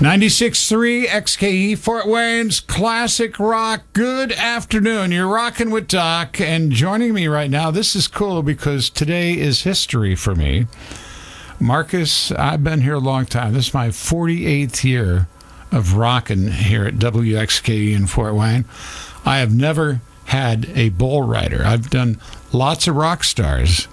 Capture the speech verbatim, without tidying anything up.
ninety-six point three X K E Fort Wayne's Classic Rock. Good afternoon. You're rocking with Doc, and joining me right now, this is cool because today is history for me. Marcus, I've been here a long time. This is my forty-eighth year of rocking here at W X K E in Fort Wayne. I have never had a bull rider. I've done lots of rock stars,